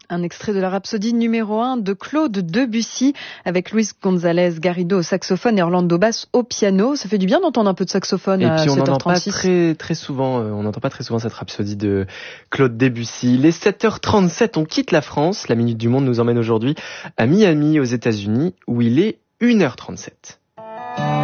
Un extrait de la Rhapsodie numéro 1 de Claude Debussy avec Luis González Garrido au saxophone et Orlando Bass au piano. Ça fait du bien d'entendre un peu de saxophone à 7h36. Et puis on n'entend pas très souvent, cette Rhapsodie de Claude Debussy. Les 7h37, on quitte la France. La Minute du Monde nous emmène aujourd'hui à Miami, aux États-Unis, où il est 1h37.